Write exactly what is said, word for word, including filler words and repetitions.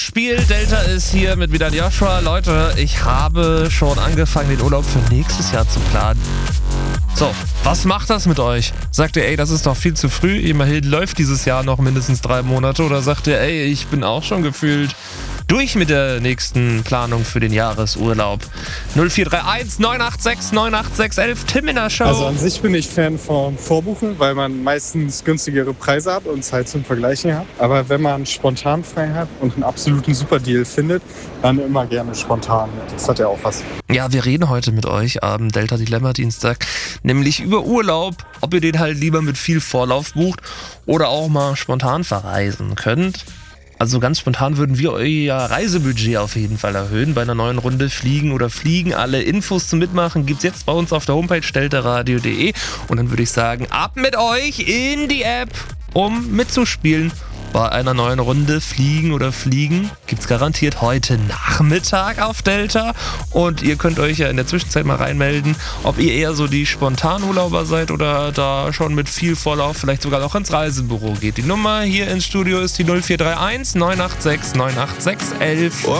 Spiel. Delta ist hier mit wieder Joshua. Leute, ich habe schon angefangen, den Urlaub für nächstes Jahr zu planen. So, was macht das mit euch? Sagt ihr, ey, das ist doch viel zu früh, immerhin läuft dieses Jahr noch mindestens drei Monate? Oder sagt ihr, ey, ich bin auch schon gefühlt durch mit der nächsten Planung für den Jahresurlaub? null vier drei eins neun acht sechs neun acht sechs elf, Tim in der Show. Also an sich bin ich Fan vom Vorbuchen, weil man meistens günstigere Preise hat und Zeit zum Vergleichen hat. Aber wenn man spontan frei hat und einen absoluten Superdeal findet, dann immer gerne spontan. Das hat ja auch was. Ja, wir reden heute mit euch am Delta Dilemma Dienstag, nämlich über Urlaub, ob ihr den halt lieber mit viel Vorlauf bucht oder auch mal spontan verreisen könnt. Also ganz spontan würden wir euer Reisebudget auf jeden Fall erhöhen bei einer neuen Runde Fliegen oder Fliegen. Alle Infos zum Mitmachen gibt's jetzt bei uns auf der Homepage deltaradio punkt de und dann würde ich sagen, ab mit euch in die App, um mitzuspielen. Bei einer neuen Runde Fliegen oder Fliegen gibt's garantiert heute Nachmittag auf Delta und ihr könnt euch ja in der Zwischenzeit mal reinmelden, ob ihr eher so die Spontanurlauber seid oder da schon mit viel Vorlauf vielleicht sogar noch ins Reisebüro geht. Die Nummer hier ins Studio ist die null vier drei eins neun acht sechs neun acht sechs elf.